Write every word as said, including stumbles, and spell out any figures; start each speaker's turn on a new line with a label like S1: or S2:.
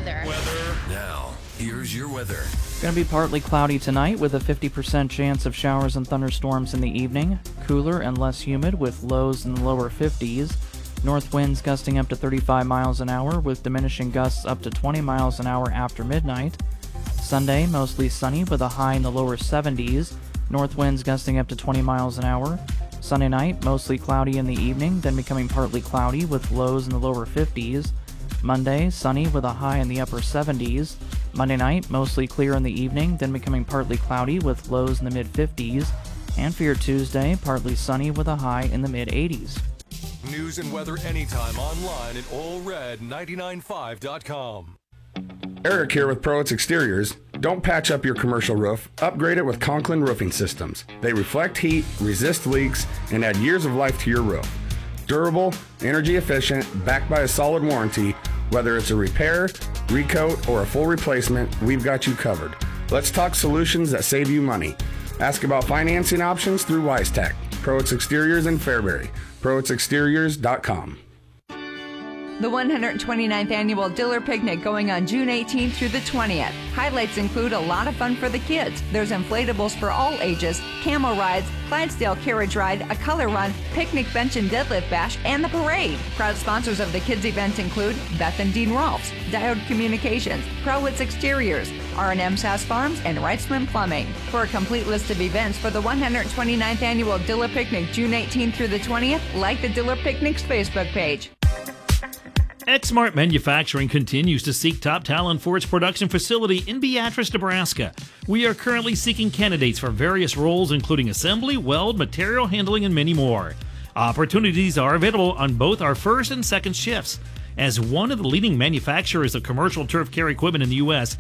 S1: weather.
S2: Weather.
S3: Now, here's your weather.
S4: Going to be partly cloudy tonight with a fifty percent chance of showers and thunderstorms in the evening. Cooler and less humid with lows in the lower fifties. North winds gusting up to thirty-five miles an hour with diminishing gusts up to twenty miles an hour after midnight. Sunday, mostly sunny with a high in the lower seventies. North winds gusting up to twenty miles an hour. Sunday night, mostly cloudy in the evening, then becoming partly cloudy with lows in the lower fifties. Monday, sunny with a high in the upper seventies. Monday night, mostly clear in the evening, then becoming partly cloudy with lows in the mid-fifties. And for your Tuesday, partly sunny with a high in the mid-eighties.
S2: News and weather anytime online at all red ninety-nine point five dot com.
S5: Eric here with Proitz Exteriors. Don't patch up your commercial roof. Upgrade it with Conklin Roofing Systems. They reflect heat, resist leaks, and add years of life to your roof. Durable, energy efficient, backed by a solid warranty. Whether it's a repair, recoat, or a full replacement, we've got you covered. Let's talk solutions that save you money. Ask about financing options through WiseTech. Proitz Exteriors in Fairbury. Proitz Exteriors dot com.
S6: The one hundred twenty-ninth Annual Diller Picnic going on June eighteenth through the twentieth. Highlights include a lot of fun for the kids. There's inflatables for all ages, camel rides, Clydesdale carriage ride, a color run, picnic bench and deadlift bash, and the parade. Proud sponsors of the kids event include Beth and Dean Rolfs, Diode Communications, Proitz Exteriors, R and M Sass Farms, and Wrightsman Plumbing. For a complete list of events for the one hundred twenty-ninth Annual Diller Picnic June eighteenth through the twentieth, like the Diller Picnic's Facebook page.
S7: Exmart Manufacturing continues to seek top talent for its production facility in Beatrice, Nebraska. We are currently seeking candidates for various roles, including assembly, weld, material handling, and many more. Opportunities are available on both our first and second shifts. As one of the leading manufacturers of commercial turf care equipment in the U S,